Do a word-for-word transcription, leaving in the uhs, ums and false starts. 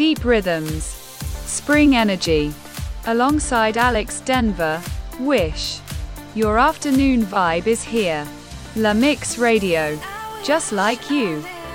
deep rhythms, spring energy. Alongside Alex Denver, Wish. Your afternoon vibe is here. La Mix Radio. Just like you.